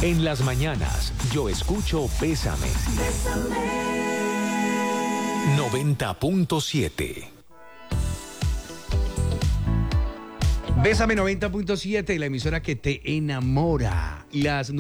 En las mañanas, yo escucho Bésame. 90.7. Bésame 90.7, la emisora que te enamora. Las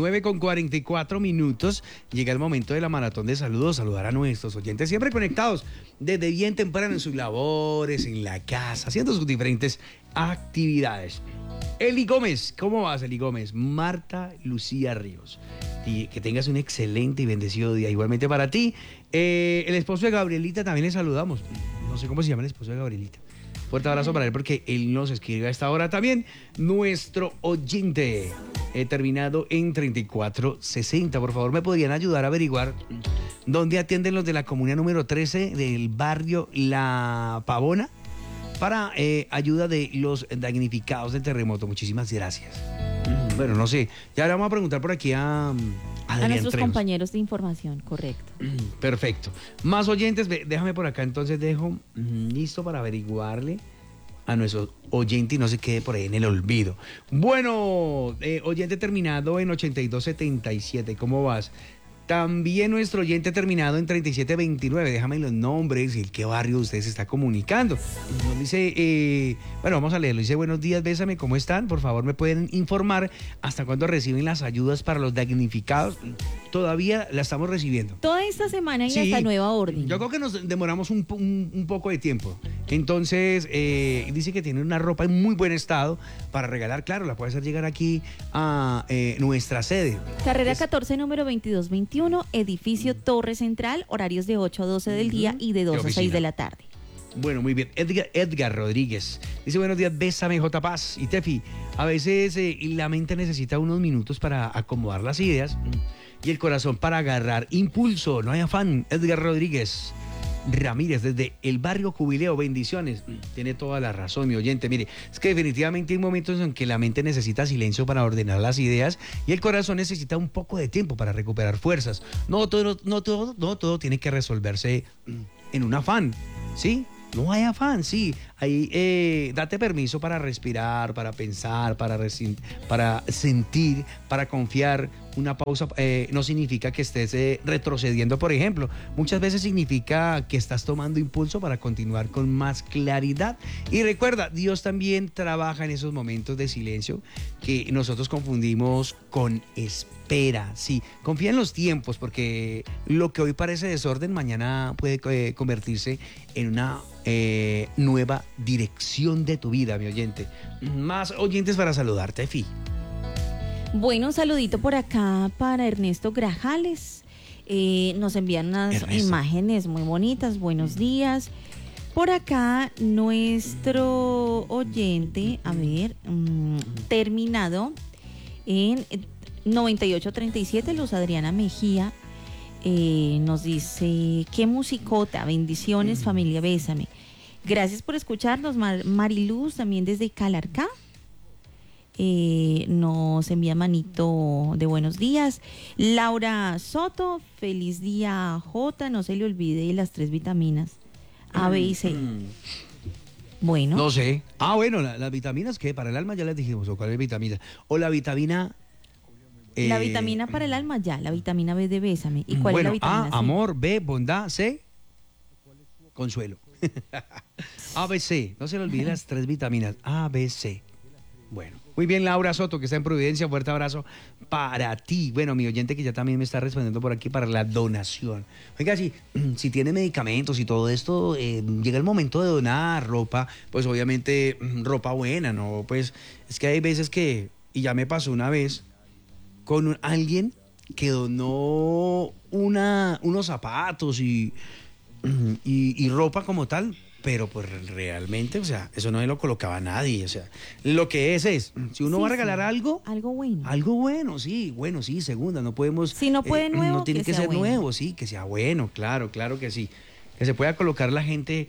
9:44. Llega el momento de la maratón de saludos. Saludar a nuestros oyentes, siempre conectados desde bien temprano en sus labores, en la casa, haciendo sus diferentes actividades. Eli Gómez, ¿cómo vas, Eli Gómez? Marta Lucía Ríos. Y que tengas un excelente y bendecido día. Igualmente para ti. El esposo de Gabrielita también le saludamos. No sé cómo se llama el esposo de Gabrielita. Fuerte abrazo para él porque él nos escribe a esta hora también. Nuestro oyente terminado en 3460. Por favor, ¿me podrían ayudar a averiguar dónde atienden los de la comunidad número 13 del barrio La Pavona para ayuda de los damnificados del terremoto? Muchísimas gracias. Bueno, no sé. Ya le vamos a preguntar por aquí a nuestros Trejos. compañeros de información, correcto. Perfecto. Más oyentes, déjame por acá, entonces dejo listo para averiguarle a nuestro oyente y no se quede por ahí en el olvido. Bueno, oyente terminado en 8277, ¿cómo vas? También nuestro oyente terminado en 3729, déjame los nombres y en qué barrio usted se está comunicando. Nos dice, bueno, vamos a leerlo. Dice, buenos días, Bésame, ¿cómo están? Por favor, ¿me pueden informar hasta cuándo reciben las ayudas para los damnificados? Todavía la estamos recibiendo. Toda esta semana y Sí, hasta nueva orden. Yo creo que nos demoramos un poco de tiempo. Entonces, dice que tiene una ropa en muy buen estado para regalar. Claro, la puede hacer llegar aquí a nuestra sede. Carrera 14, número 2221, edificio Torre Central, horarios de 8 a 12 del día y de 2 a 6 de la tarde. Bueno, muy bien. Edgar Rodríguez dice, buenos días, Bésame, J. Paz y Tefi. A veces la mente necesita unos minutos para acomodar las ideas y el corazón para agarrar impulso. No hay afán. Edgar Rodríguez Ramírez, desde el barrio Jubileo, bendiciones. Tiene toda la razón, mi oyente. Mire, es que definitivamente hay momentos en que la mente necesita silencio para ordenar las ideas y el corazón necesita un poco de tiempo para recuperar fuerzas. No todo tiene que resolverse en un afán, ¿sí? No hay afán, sí. Ahí date permiso para respirar, para pensar, para sentir, para confiar. Una pausa no significa que estés retrocediendo, por ejemplo. Muchas veces significa que estás tomando impulso para continuar con más claridad. Y recuerda, Dios también trabaja en esos momentos de silencio que nosotros confundimos con espera. Sí, confía en los tiempos, porque lo que hoy parece desorden, mañana puede convertirse en una nueva dirección de tu vida, mi oyente. Más oyentes para saludarte, Fi. Bueno, un saludito por acá para Ernesto Grajales. Nos envían unas imágenes muy bonitas. Buenos días. Por acá, nuestro oyente, a ver, terminado en 9837, Luz Adriana Mejía, nos dice, qué musicota, bendiciones, familia, Bésame. Gracias por escucharnos, Mariluz, también desde Calarcá. Nos envía manito de buenos días. Laura Soto, feliz día, J, no se le olvide las 3 vitaminas A, B y C. Bueno. No sé. Bueno, las vitaminas que para el alma ya les dijimos, o cuál es vitamina. O la vitamina... la vitamina para el alma ya, la vitamina B de Bésame. ¿Y cuál es la vitamina C? Amor, B, bondad, C, consuelo. A, B, C, no se le olviden las 3 vitaminas, A, B, C. Bueno, muy bien, Laura Soto, que está en Providencia, fuerte abrazo para ti. Bueno, mi oyente que ya también me está respondiendo por aquí para la donación. Oiga, si tiene medicamentos y todo esto, llega el momento de donar ropa, pues obviamente ropa buena, ¿no? Pues es que hay veces que, y ya me pasó una vez, con alguien que donó unos zapatos y ropa como tal, pero pues realmente, o sea, eso no se lo colocaba a nadie, o sea, lo que es, si uno va a regalar algo bueno, sí, segunda, no podemos... Si no puede nuevo, no tiene que ser bueno. Nuevo, sí, que sea bueno, claro que sí, que se pueda colocar la gente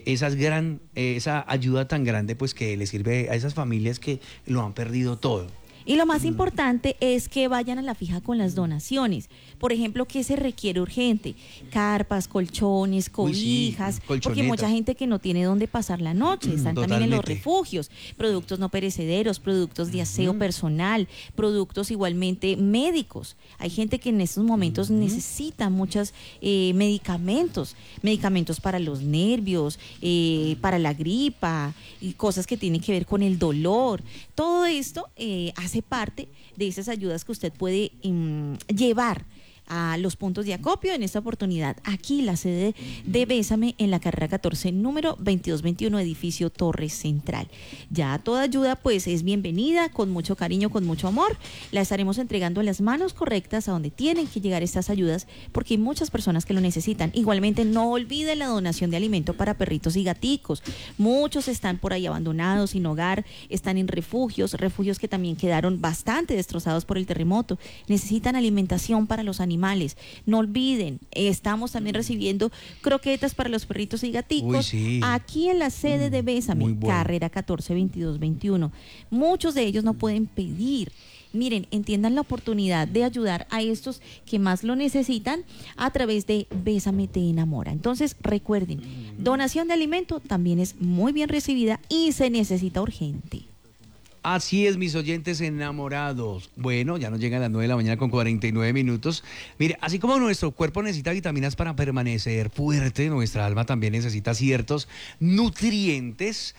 esa ayuda tan grande, pues que le sirve a esas familias que lo han perdido todo. Y lo más importante es que vayan a la fija con las donaciones. Por ejemplo, ¿qué se requiere urgente? Carpas, colchones, Uy, sí, cobijas, porque colchonetas. mucha gente que no tiene dónde pasar la noche, están también en los Totalmente. refugios, productos no perecederos, productos de aseo personal, productos igualmente médicos. Hay gente que en estos momentos necesita muchos medicamentos para los nervios, para la gripa, y cosas que tienen que ver con el dolor. Todo esto hace parte de esas ayudas que usted puede llevar a los puntos de acopio. En esta oportunidad, aquí la sede de Bésame, en la carrera 14, número 2221, edificio Torres Central. Ya toda ayuda pues es bienvenida, con mucho cariño, con mucho amor. La estaremos entregando en las manos correctas a donde tienen que llegar estas ayudas, porque hay muchas personas que lo necesitan. Igualmente, no olviden la donación de alimento para perritos y gaticos. Muchos están por ahí abandonados, sin hogar, están en refugios que también quedaron bastante destrozados por el terremoto. Necesitan alimentación para los animales. No olviden, estamos también recibiendo croquetas para los perritos y gaticos. Uy, sí. Aquí en la sede de Muy Bésame, bueno. carrera 14 22 21. Muchos de ellos no pueden pedir. Miren, entiendan la oportunidad de ayudar a estos que más lo necesitan a través de Bésame Te Enamora. Entonces, recuerden, donación de alimento también es muy bien recibida y se necesita urgente. Así es, mis oyentes enamorados. Bueno, ya nos llegan las 9 de la mañana con 49 minutos. Mire, así como nuestro cuerpo necesita vitaminas para permanecer fuerte, nuestra alma también necesita ciertos nutrientes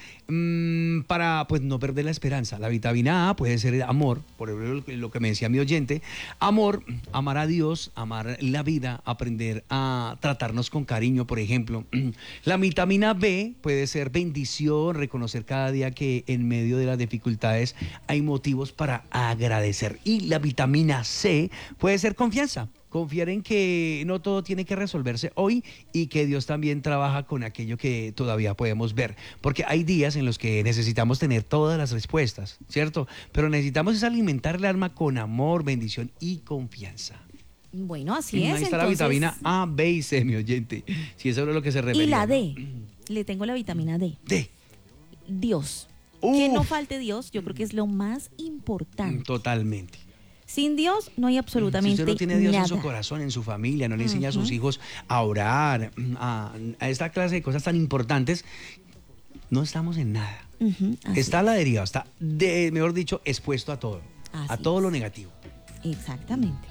para pues no perder la esperanza. La vitamina A puede ser amor, por ejemplo, lo que me decía mi oyente. Amor, amar a Dios, amar la vida, aprender a tratarnos con cariño, por ejemplo. La vitamina B puede ser bendición, reconocer cada día que en medio de las dificultades hay motivos para agradecer. Y la vitamina C puede ser confianza. Confiar en que no todo tiene que resolverse hoy y que Dios también trabaja con aquello que todavía podemos ver. Porque hay días en los que necesitamos tener todas las respuestas, ¿cierto? Pero necesitamos es alimentar el alma con amor, bendición y confianza. Bueno, así Y es. ahí está Entonces, la vitamina A, B y C, mi oyente. Si eso es lo que se refiere. y la D, le tengo la vitamina D. D. Dios. Uf. Que no falte Dios, yo creo que es lo más importante. Totalmente. Sin Dios no hay Si absolutamente usted no tiene a Dios nada. en su corazón, en su familia, no le enseña a sus hijos a orar, a esta clase de cosas tan importantes, no estamos en nada. Así Está a la deriva, está, mejor dicho, expuesto a todo, Así a todo es. lo negativo. Exactamente.